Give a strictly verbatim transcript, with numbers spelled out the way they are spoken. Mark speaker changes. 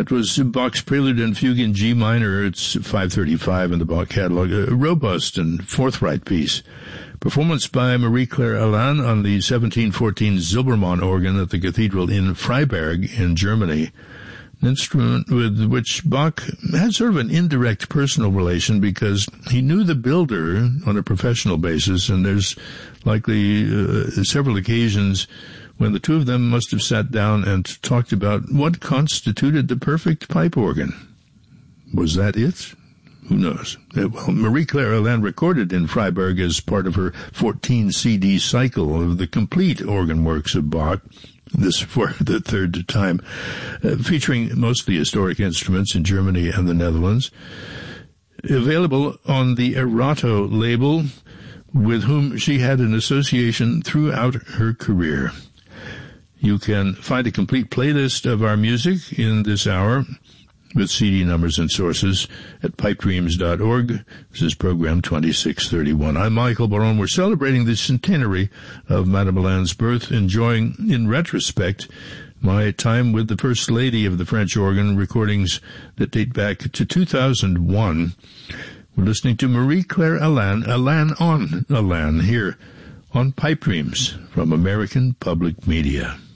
Speaker 1: That was Bach's Prelude and Fugue in G minor. It's five thirty-five in the Bach catalog. A robust and forthright piece. Performance by Marie-Claire Alain on the seventeen fourteen Zilbermann organ at the cathedral in Freiberg in Germany. An instrument with which Bach had sort of an indirect personal relation because he knew the builder on a professional basis, and there's likely uh, several occasions when the two of them must have sat down and talked about what constituted the perfect pipe organ. Was that it? Who knows? Well, Marie-Claire Alain recorded in Freiberg as part of her fourteen C D cycle of the complete organ works of Bach, this for the third time, uh, featuring mostly historic instruments in Germany and the Netherlands. Available on the Erato label, with whom she had an association throughout her career. You can find a complete playlist of our music in this hour with C D numbers and sources at pipe dreams dot org. This is program twenty-six thirty-one. I'm Michael Baron. We're celebrating the centenary of Madame Alain's birth, enjoying, in retrospect, my time with the First Lady of the French organ, recordings that date back to two thousand one. We're listening to Marie-Claire Alain, Alain on Alain, here on Pipe Dreams from American Public Media.